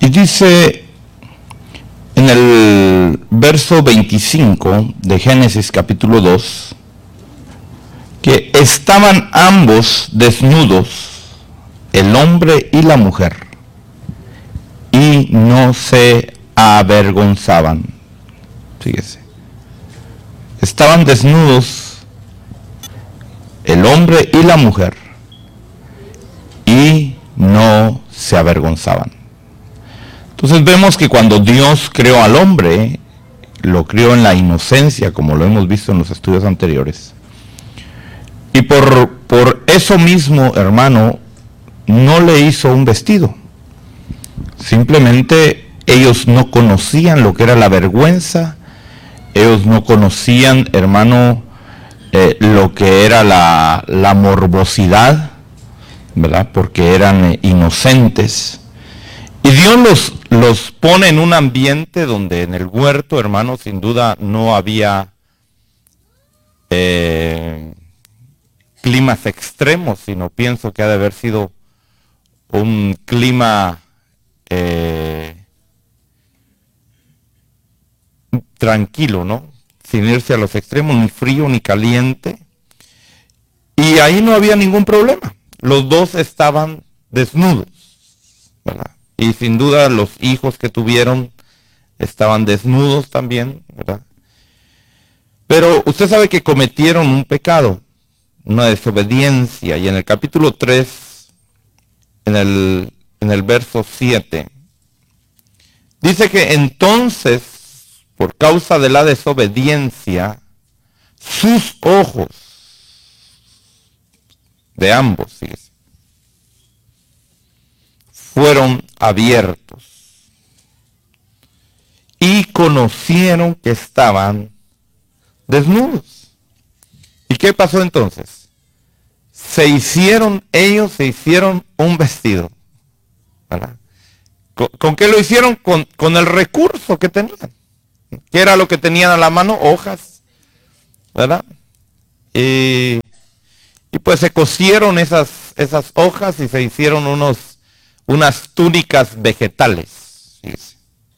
Y dice en el verso 25 de Génesis capítulo 2, que estaban ambos desnudos, el hombre y la mujer, y no se avergonzaban. Fíjese, estaban desnudos el hombre y la mujer, y no se avergonzaban. Entonces vemos que cuando Dios creó al hombre, lo creó en la inocencia, como lo hemos visto en los estudios anteriores. Y por eso mismo, hermano, no le hizo un vestido. Simplemente ellos no conocían lo que era la vergüenza. Ellos no conocían, hermano, lo que era la morbosidad, ¿verdad? Porque eran inocentes. Y Dios los pone en un ambiente donde en el huerto, hermano, sin duda no había climas extremos, sino pienso que ha de haber sido un clima tranquilo, ¿no? Sin irse a los extremos, ni frío ni caliente. Y ahí no había ningún problema. Los dos estaban desnudos, ¿verdad? Y sin duda los hijos que tuvieron estaban desnudos también, ¿verdad? Pero usted sabe que cometieron un pecado, una desobediencia. Y en el capítulo 3, en el verso 7, dice que entonces, por causa de la desobediencia, sus ojos de ambos, fíjese, fueron abiertos y conocieron que estaban desnudos. ¿Y qué pasó entonces? Ellos se hicieron un vestido, ¿verdad? ¿Con qué lo hicieron? Con el recurso que tenían. ¿Qué era lo que tenían a la mano? Hojas, ¿verdad? Y pues se cosieron esas hojas y se hicieron unas túnicas vegetales. Fíjese.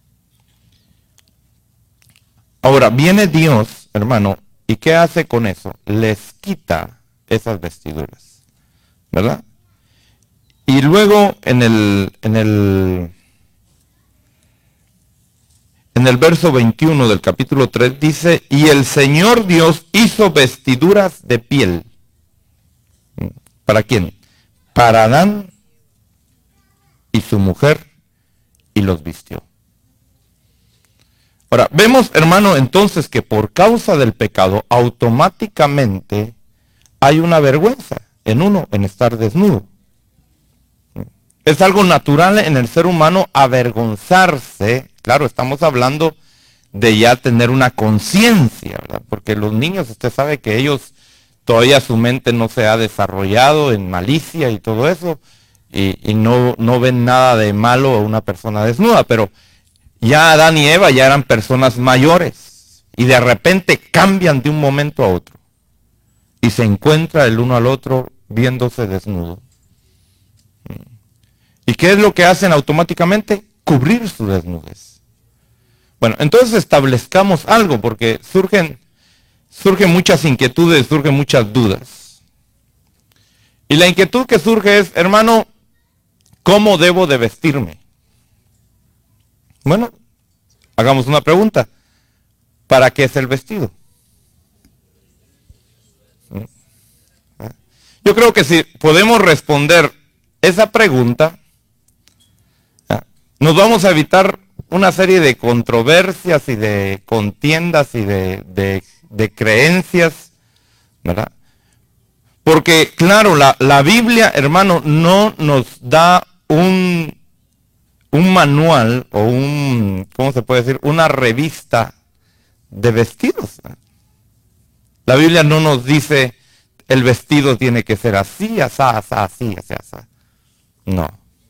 Ahora, viene Dios, hermano, ¿y qué hace con eso? Les quita esas vestiduras, ¿verdad? Y luego en el verso 21 del capítulo 3 dice, y el Señor Dios hizo vestiduras de piel. ¿Para quién? Para Adán y su mujer, y los vistió. Ahora, vemos, hermano, entonces que por causa del pecado, automáticamente hay una vergüenza en estar desnudo. Es algo natural en el ser humano avergonzarse. Claro, estamos hablando de ya tener una conciencia, ¿verdad? Porque los niños, usted sabe que ellos, todavía su mente no se ha desarrollado en malicia y todo eso, y no ven nada de malo a una persona desnuda, pero ya Adán y Eva ya eran personas mayores, y de repente cambian de un momento a otro, y se encuentra el uno al otro viéndose desnudo. ¿Y qué es lo que hacen automáticamente? Cubrir su desnudez. Bueno, entonces establezcamos algo, porque surgen muchas inquietudes, surgen muchas dudas. Y la inquietud que surge es, hermano, ¿cómo debo de vestirme? Bueno, hagamos una pregunta. ¿Para qué es el vestido? Yo creo que si podemos responder esa pregunta, nos vamos a evitar una serie de controversias y de contiendas y de creencias, ¿verdad? Porque, claro, la Biblia, hermano, no nos da un manual o ¿cómo se puede decir? Una revista de vestidos. La Biblia no nos dice, el vestido tiene que ser así, así. No.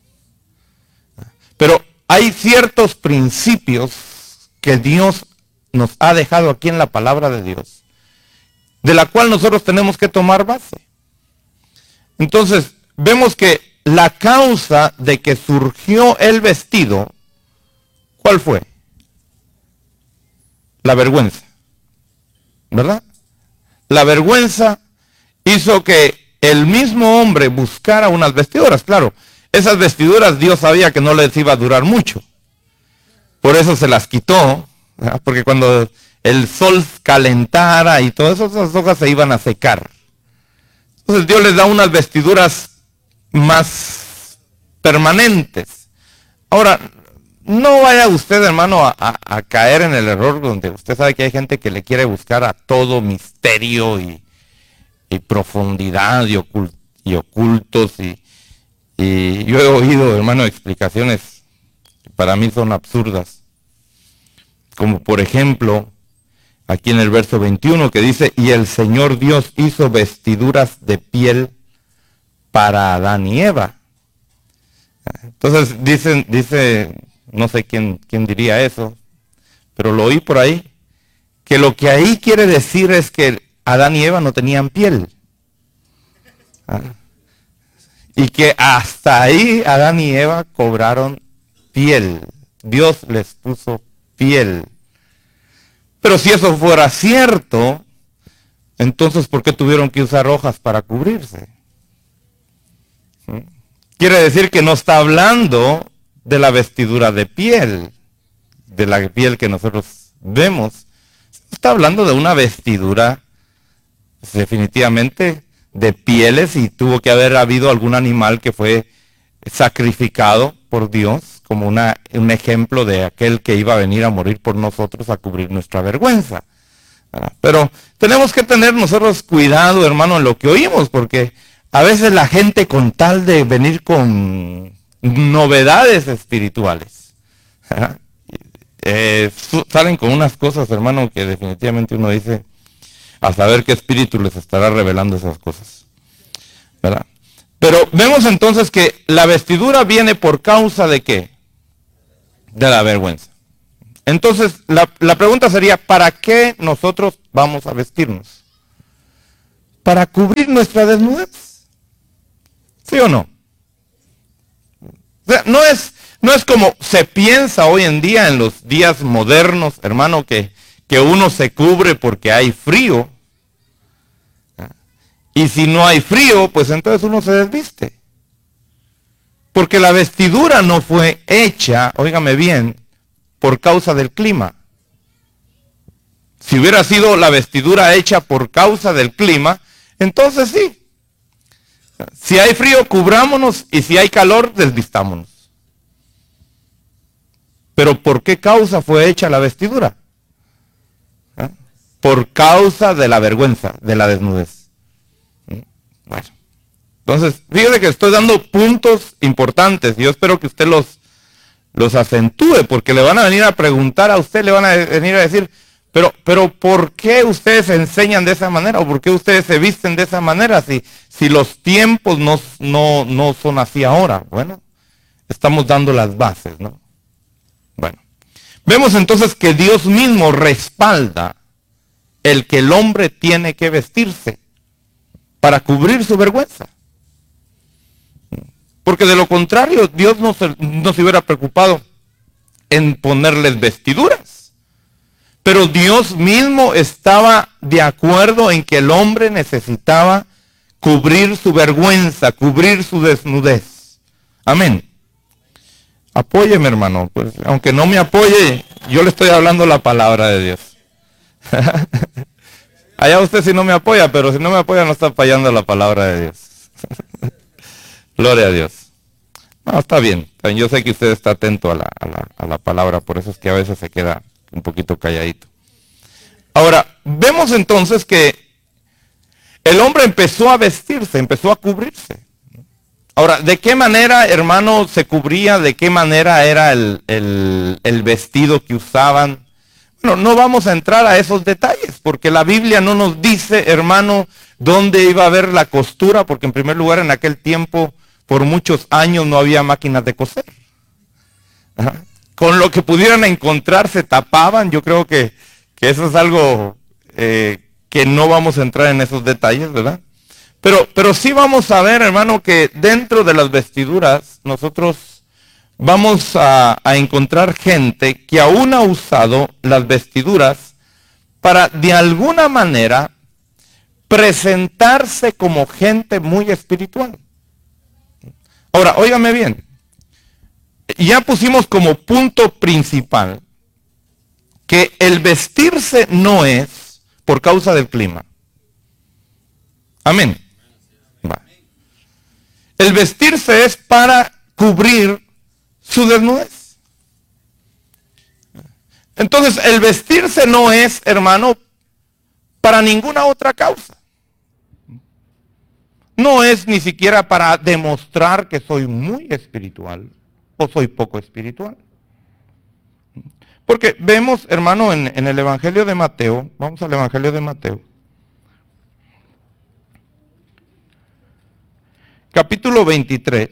Pero hay ciertos principios que Dios nos ha dejado aquí en la palabra de Dios, de la cual nosotros tenemos que tomar base. Entonces, vemos que la causa de que surgió el vestido ¿Cuál fue? La vergüenza, ¿verdad? La vergüenza hizo que el mismo hombre buscara unas vestiduras. Claro, esas vestiduras Dios sabía que no les iba a durar mucho. Por eso se las quitó, ¿verdad? Porque cuando el sol calentara y todas esas hojas se iban a secar. Entonces Dios les da unas vestiduras más permanentes. Ahora, no vaya usted, hermano, a caer en el error donde usted sabe que hay gente que le quiere buscar a todo misterio y profundidad y ocultos. Y yo he oído, hermano, explicaciones que para mí son absurdas. Como por ejemplo, aquí en el verso 21 que dice, y el Señor Dios hizo vestiduras de piel para Adán y Eva. Entonces dice, no sé quién diría eso, pero lo oí por ahí, que lo que ahí quiere decir es que Adán y Eva no tenían piel. Y que hasta ahí Adán y Eva cobraron piel. Dios les puso piel. Pero si eso fuera cierto, entonces ¿por qué tuvieron que usar hojas para cubrirse? Quiere decir que no está hablando de la vestidura de piel, de la piel que nosotros vemos. Está hablando de una vestidura definitivamente de pieles, y tuvo que haber habido algún animal que fue sacrificado por Dios como un ejemplo de aquel que iba a venir a morir por nosotros a cubrir nuestra vergüenza. Pero tenemos que tener nosotros cuidado, hermano, en lo que oímos, porque a veces la gente, con tal de venir con novedades espirituales, salen con unas cosas, hermano, que definitivamente uno dice, a saber qué espíritu les estará revelando esas cosas, ¿verdad? Pero vemos entonces que la vestidura viene por causa de ¿qué? De la vergüenza. Entonces, la pregunta sería, ¿para qué nosotros vamos a vestirnos? ¿Para cubrir nuestra desnudez? ¿Sí o no? O sea, no es como se piensa hoy en día, en los días modernos, hermano, que uno se cubre porque hay frío. Y si no hay frío, pues entonces uno se desviste. Porque la vestidura no fue hecha, óigame bien, por causa del clima. Si hubiera sido la vestidura hecha por causa del clima, entonces sí. Si hay frío, cubrámonos, y si hay calor, desvistámonos. Pero ¿por qué causa fue hecha la vestidura? Por causa de la vergüenza, de la desnudez. Bueno, entonces, fíjese que estoy dando puntos importantes, y yo espero que usted los acentúe, porque le van a venir a preguntar a usted, le van a venir a decir, pero ¿por qué ustedes se enseñan de esa manera? ¿O por qué ustedes se visten de esa manera si los tiempos no son así ahora? Bueno, estamos dando las bases, ¿no? Bueno, vemos entonces que Dios mismo respalda el que el hombre tiene que vestirse para cubrir su vergüenza. Porque de lo contrario, Dios no se hubiera preocupado en ponerles vestiduras. Pero Dios mismo estaba de acuerdo en que el hombre necesitaba cubrir su vergüenza, cubrir su desnudez. Amén. Apóyeme, hermano. Pues, aunque no me apoye, yo le estoy hablando la palabra de Dios. Allá usted si no me apoya, pero si no me apoya no está fallando la palabra de Dios. Gloria a Dios. No, está bien. Yo sé que usted está atento a la palabra, por eso es que a veces se queda un poquito calladito. Ahora, vemos entonces que el hombre empezó a vestirse, empezó a cubrirse. Ahora, ¿de qué manera, hermano, se cubría? ¿De qué manera era el vestido que usaban? Bueno, no vamos a entrar a esos detalles, porque la Biblia no nos dice, hermano, dónde iba a haber la costura, porque en primer lugar en aquel tiempo, por muchos años no había máquinas de coser. Ajá. Con lo que pudieran encontrar se tapaban. Yo creo que eso es algo que no vamos a entrar en esos detalles, ¿verdad? Pero sí vamos a ver, hermano, que dentro de las vestiduras nosotros vamos a encontrar gente que aún ha usado las vestiduras para de alguna manera presentarse como gente muy espiritual. Ahora, óigame bien, ya pusimos como punto principal que el vestirse no es por causa del clima. Amén. Va. El vestirse es para cubrir su desnudez. Entonces, el vestirse no es, hermano, para ninguna otra causa. No es ni siquiera para demostrar que soy muy espiritual o soy poco espiritual. Porque vemos, hermano, en el Evangelio de Mateo, vamos al Evangelio de Mateo, capítulo 23.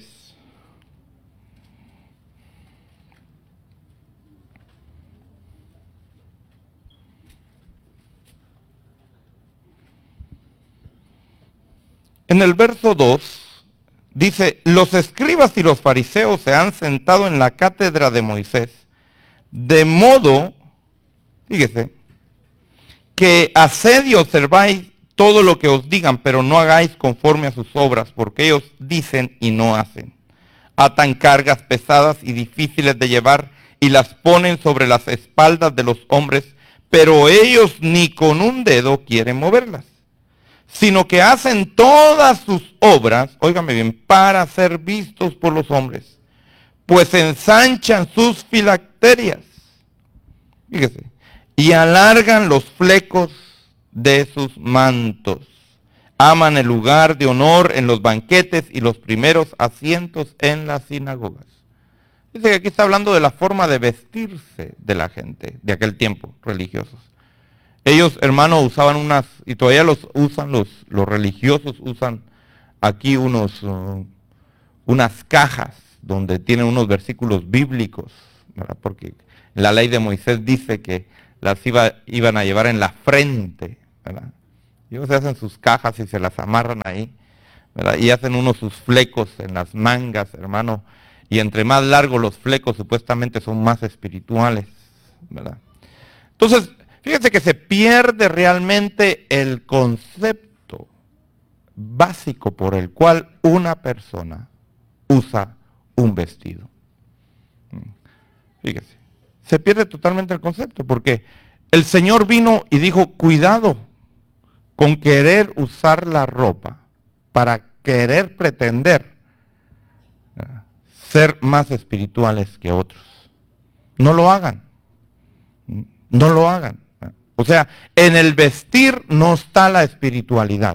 En el verso 2 dice, los escribas y los fariseos se han sentado en la cátedra de Moisés, de modo, fíjese, que haced y observáis todo lo que os digan, pero no hagáis conforme a sus obras, porque ellos dicen y no hacen. Atan cargas pesadas y difíciles de llevar y las ponen sobre las espaldas de los hombres, pero ellos ni con un dedo quieren moverlas, sino que hacen todas sus obras, óigame bien, para ser vistos por los hombres, pues ensanchan sus filacterias, fíjese, y alargan los flecos de sus mantos. Aman el lugar de honor en los banquetes y los primeros asientos en las sinagogas. Dice que aquí está hablando de la forma de vestirse de la gente de aquel tiempo, religiosos. Ellos, hermanos, usaban unas, y todavía los usan los religiosos, usan aquí unas cajas donde tienen unos versículos bíblicos, ¿verdad? Porque la ley de Moisés dice que las iban a llevar en la frente, ¿verdad? Y ellos se hacen sus cajas y se las amarran ahí, ¿verdad? Y hacen sus flecos en las mangas, hermano, y entre más largos los flecos supuestamente son más espirituales, ¿verdad? Entonces, fíjense que se pierde realmente el concepto básico por el cual una persona usa un vestido. Fíjese, se pierde totalmente el concepto porque el Señor vino y dijo, cuidado con querer usar la ropa para querer pretender ser más espirituales que otros. No lo hagan. No lo hagan. O sea, en el vestir no está la espiritualidad.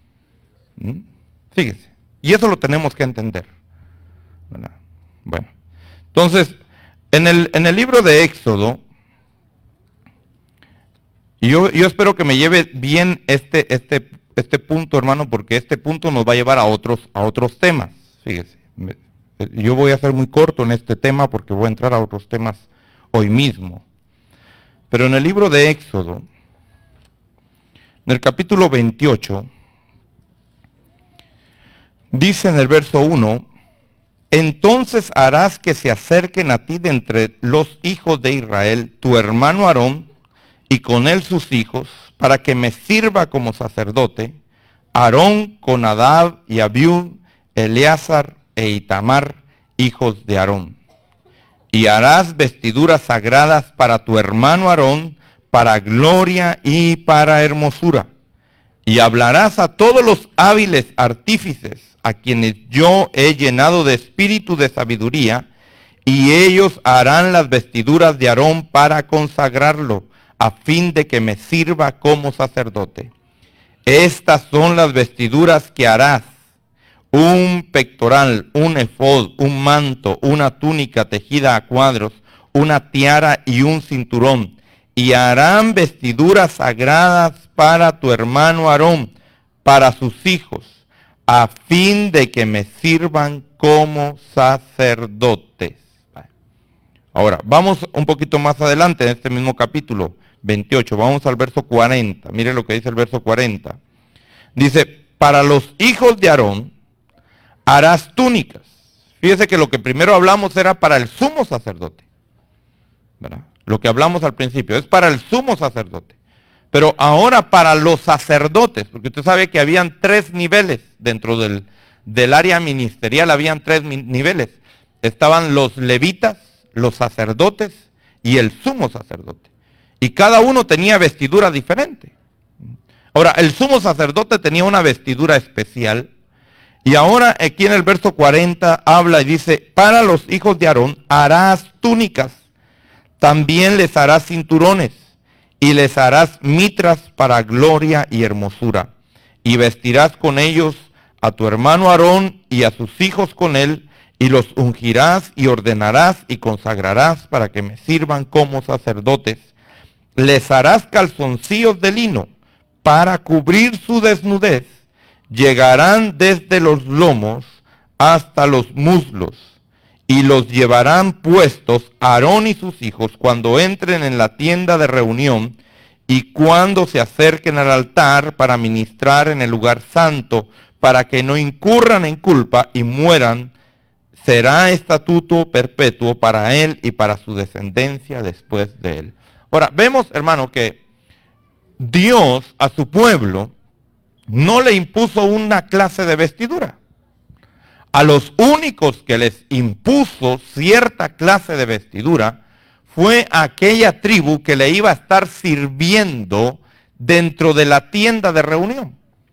Fíjese. Y eso lo tenemos que entender. ¿Verdad? Bueno. Entonces, en el libro de Éxodo, y yo espero que me lleve bien este punto, hermano, porque este punto nos va a llevar a otros temas. Fíjese. Yo voy a ser muy corto en este tema porque voy a entrar a otros temas hoy mismo. Pero en el libro de Éxodo, en el capítulo 28, dice en el verso 1, entonces harás que se acerquen a ti de entre los hijos de Israel tu hermano Aarón y con él sus hijos, para que me sirva como sacerdote, Aarón con Nadab y Abiú, Eleazar e Itamar, hijos de Aarón. Y harás vestiduras sagradas para tu hermano Aarón, para gloria y para hermosura. Y hablarás a todos los hábiles artífices, a quienes yo he llenado de espíritu de sabiduría, y ellos harán las vestiduras de Aarón para consagrarlo, a fin de que me sirva como sacerdote. Estas son las vestiduras que harás: un pectoral, un efod, un manto, una túnica tejida a cuadros, una tiara y un cinturón. Y harán vestiduras sagradas para tu hermano Aarón, para sus hijos, a fin de que me sirvan como sacerdotes. Ahora, vamos un poquito más adelante en este mismo capítulo 28, vamos al verso 40. Mire lo que dice el verso 40. Dice, para los hijos de Aarón harás túnicas. Fíjese que lo que primero hablamos era para el sumo sacerdote, ¿verdad? Lo que hablamos al principio es para el sumo sacerdote. Pero ahora para los sacerdotes, porque usted sabe que habían 3 niveles dentro del área ministerial, habían 3 niveles. Estaban los levitas, los sacerdotes y el sumo sacerdote. Y cada uno tenía vestidura diferente. Ahora, el sumo sacerdote tenía una vestidura especial. Y ahora aquí en el verso 40 habla y dice, para los hijos de Aarón harás túnicas, también les harás cinturones y les harás mitras para gloria y hermosura. Y vestirás con ellos a tu hermano Aarón y a sus hijos con él, y los ungirás y ordenarás y consagrarás para que me sirvan como sacerdotes. Les harás calzoncillos de lino para cubrir su desnudez. Llegarán desde los lomos hasta los muslos, y los llevarán puestos Aarón y sus hijos cuando entren en la tienda de reunión y cuando se acerquen al altar para ministrar en el lugar santo, para que no incurran en culpa y mueran. Será estatuto perpetuo para él y para su descendencia después de él. Ahora, vemos, hermano, que Dios a su pueblo no le impuso una clase de vestidura. A los únicos que les impuso cierta clase de vestidura fue aquella tribu que le iba a estar sirviendo dentro de la tienda de reunión.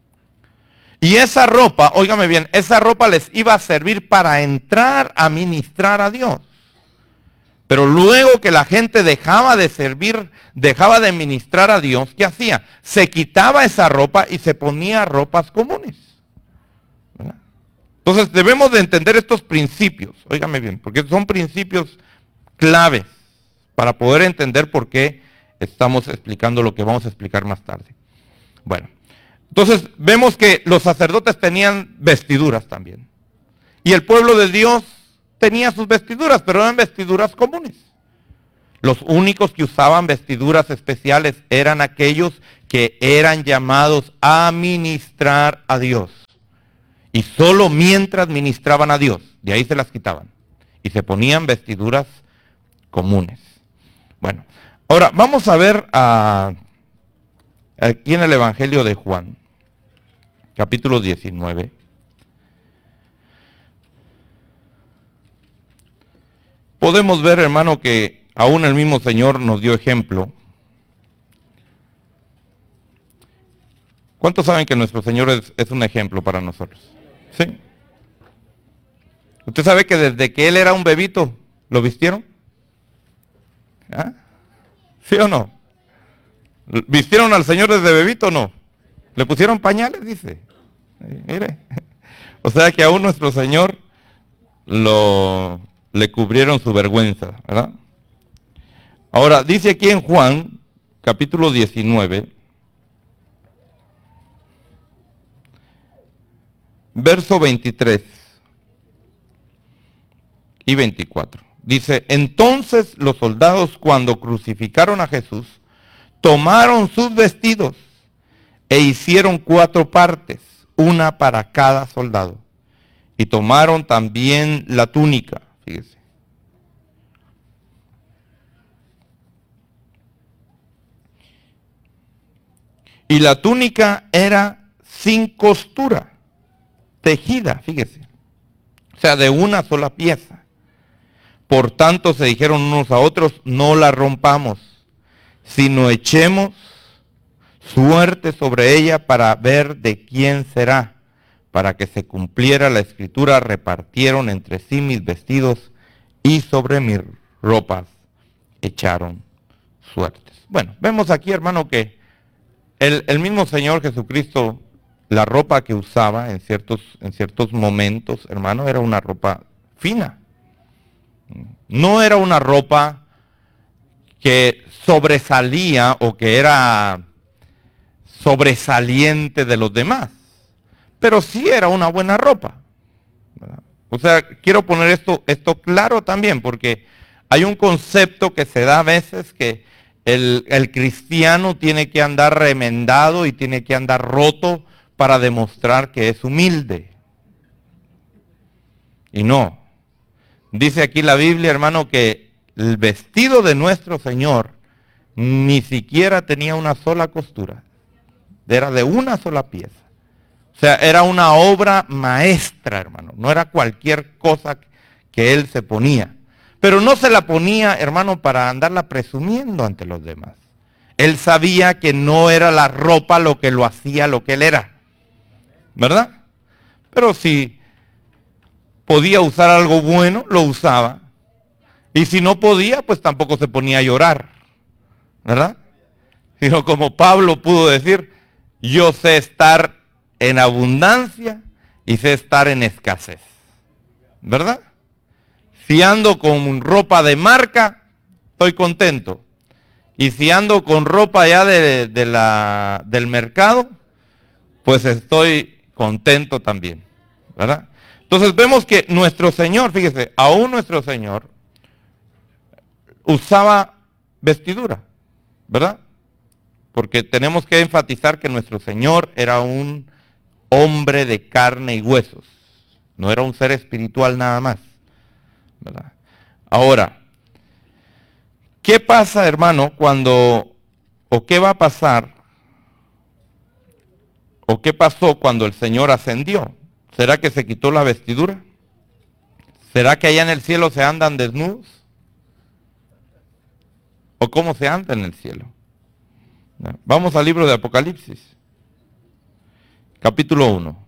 Y esa ropa, óigame bien, esa ropa les iba a servir para entrar a ministrar a Dios. Pero luego que la gente dejaba de servir, dejaba de ministrar a Dios, ¿qué hacía? Se quitaba esa ropa y se ponía ropas comunes, ¿verdad? Entonces debemos de entender estos principios, óigame bien, porque son principios claves para poder entender por qué estamos explicando lo que vamos a explicar más tarde. Bueno, entonces vemos que los sacerdotes tenían vestiduras también. Y el pueblo de Dios tenía sus vestiduras, pero eran vestiduras comunes. Los únicos que usaban vestiduras especiales eran aquellos que eran llamados a ministrar a Dios. Y solo mientras ministraban a Dios, de ahí se las quitaban. Y se ponían vestiduras comunes. Bueno, ahora vamos a ver aquí en el Evangelio de Juan, capítulo 19. Podemos ver, hermano, que aún el mismo Señor nos dio ejemplo. ¿Cuántos saben que nuestro Señor es un ejemplo para nosotros? Sí. ¿Usted sabe que desde que Él era un bebito, lo vistieron? ¿Ah? ¿Sí o no? ¿Vistieron al Señor desde bebito o no? ¿Le pusieron pañales? Dice. Mire. O sea que aún nuestro Señor le cubrieron su vergüenza, ¿verdad? Ahora, dice aquí en Juan, capítulo 19, verso 23 y 24. Dice, entonces los soldados cuando crucificaron a Jesús, tomaron sus vestidos e hicieron 4 partes, una para cada soldado. Y tomaron también la túnica, fíjese. Y la túnica era sin costura, tejida, fíjese. O sea, de una sola pieza. Por tanto se dijeron unos a otros, no la rompamos, sino echemos suerte sobre ella para ver de quién será. Para que se cumpliera la escritura, repartieron entre sí mis vestidos y sobre mis ropas echaron suertes. Bueno, vemos aquí, hermano, que el mismo Señor Jesucristo, la ropa que usaba en ciertos momentos, hermano, era una ropa fina. No era una ropa que sobresalía o que era sobresaliente de los demás, pero sí era una buena ropa, ¿verdad? O sea, quiero poner esto claro también, porque hay un concepto que se da a veces que el cristiano tiene que andar remendado y tiene que andar roto para demostrar que es humilde. Y no, Dice aquí la Biblia, hermano, que el vestido de nuestro Señor ni siquiera tenía una sola costura. Era de una sola pieza. O sea, era una obra maestra, hermano. No era cualquier cosa que él se ponía. Pero no se la ponía, hermano, para andarla presumiendo ante los demás. Él sabía que no era la ropa lo que lo hacía lo que él era. ¿Verdad? Pero si podía usar algo bueno, lo usaba. Y si no podía, pues tampoco se ponía a llorar. ¿Verdad? Sino como Pablo pudo decir, yo sé estar en abundancia y sé estar en escasez. ¿Verdad? Si ando con ropa de marca, estoy contento. Y si ando con ropa ya del mercado, pues estoy contento también. ¿Verdad? Entonces vemos que nuestro Señor, fíjese, aún nuestro Señor usaba vestidura. ¿Verdad? Porque tenemos que enfatizar que nuestro Señor era un hombre de carne y huesos. No era un ser espiritual nada más. ¿Verdad? Ahora, ¿qué pasa, hermano, o qué va a pasar, o qué pasó cuando el Señor ascendió? ¿Será que se quitó la vestidura? ¿Será que allá en el cielo se andan desnudos? ¿O cómo se anda en el cielo? Vamos al libro de Apocalipsis, capítulo 1.